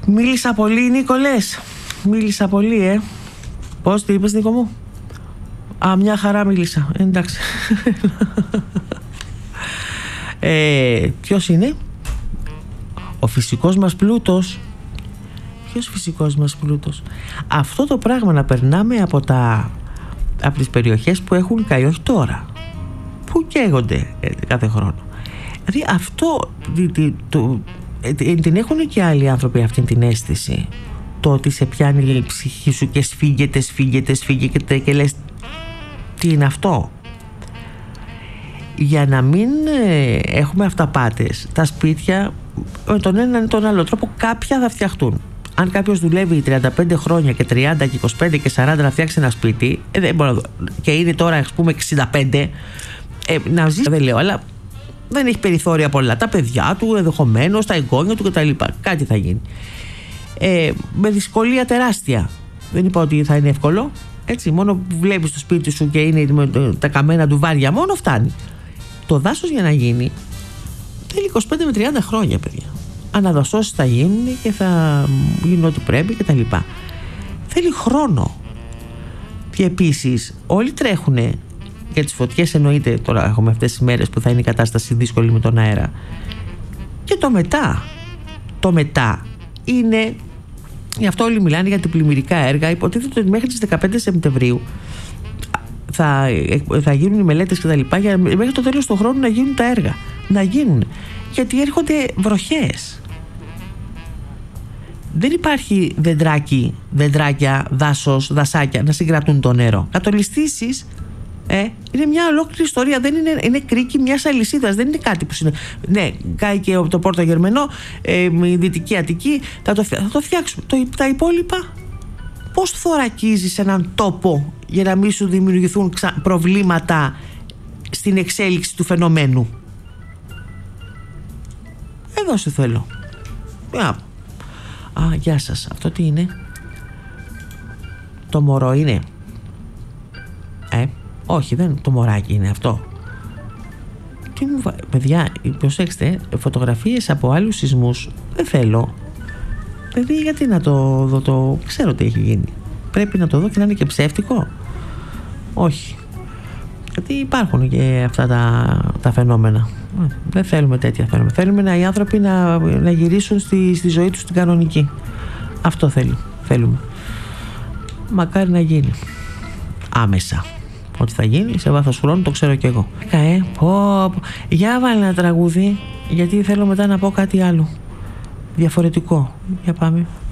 Μίλησα πολύ, Νίκολες. Μίλησα πολύ, Πώς, τι είπες, Νίκο μου? Α, μια χαρά μίλησα. Εντάξει. Ποιος είναι? Ο φυσικός μας πλούτος. Ποιος φυσικός μας πλούτος? Αυτό το πράγμα να περνάμε από τις περιοχές που έχουν καεί, όχι τώρα, που καίγονται κάθε χρόνο. Δηλαδή αυτό την έχουν και άλλοι άνθρωποι αυτή την αίσθηση, το ότι σε πιάνει η ψυχή σου και σφίγγεται και λες τι είναι αυτό. Για να μην έχουμε αυταπάτες, τα σπίτια με τον έναν ή τον άλλο τρόπο κάποια θα φτιαχτούν. Αν κάποιος δουλεύει 35 χρόνια και 30 και 25 και 40 να φτιάξει ένα σπίτι, δεν μπορώ να δω, και είναι τώρα ας πούμε 65, να ζήσει, δεν λέω, αλλά δεν έχει περιθώρια πολλά. Τα παιδιά του, ενδεχομένως, τα εγγόνια του κτλ. Κάτι θα γίνει. Με δυσκολία τεράστια. Δεν είπα ότι θα είναι εύκολο. Έτσι, μόνο που βλέπεις το σπίτι σου και είναι με τα καμένα ντουβάρια, μόνο φτάνει. Το δάσος για να γίνει θέλει 25 με 30 χρόνια, παιδιά. Αναδασώσεις θα γίνουν και θα γίνουν ό,τι πρέπει και τα λοιπά. Θέλει χρόνο. Και επίσης όλοι τρέχουνε για τις φωτιές, εννοείται. Τώρα έχουμε αυτές τις μέρες που θα είναι η κατάσταση δύσκολη με τον αέρα. Και το μετά είναι, γι' αυτό όλοι μιλάνε για την πλημμυρικά έργα. Υποτίθεται ότι μέχρι τις 15 Σεπτεμβρίου θα γίνουν οι μελέτες και τα λοιπά, για μέχρι το τέλος του χρόνου να γίνουν τα έργα. Να γίνουν. Γιατί έρχονται βροχές. Δεν υπάρχει δεντράκια, δάσος, δασάκια να συγκρατούν το νερό. Κατολιστήσεις, είναι μια ολόκληρη ιστορία. Δεν είναι κρίκη μιας αλυσίδας. Δεν είναι κάτι που ναι, κάει και το Πόρτο Γερμενό, η Δυτική Αττική, θα το φτιάξουμε. Τα υπόλοιπα, πώς θωρακίζεις έναν τόπο για να μην σου δημιουργηθούν προβλήματα στην εξέλιξη του φαινομένου? Εδώ σε θέλω. Γεια σας. Αυτό τι είναι? Το μωρό είναι? Όχι, δεν το μωράκι είναι αυτό. Τι μου παιδιά, προσέξτε, φωτογραφίες από άλλους σεισμούς δεν θέλω. Δηλαδή, γιατί να το δω, ξέρω τι έχει γίνει. Πρέπει να το δω και να είναι και ψεύτικο? Όχι. Γιατί υπάρχουν και αυτά τα φαινόμενα. Δεν θέλουμε τέτοια φαινόμενα. Θέλουμε οι άνθρωποι να γυρίσουν στη ζωή τους την κανονική. Αυτό θέλουμε. Μακάρι να γίνει άμεσα. Ότι θα γίνει σε βάθος χρόνου το ξέρω κι εγώ. Για βάλε ένα τραγούδι, γιατί θέλω μετά να πω κάτι άλλο διαφορετικό. Για πάμε.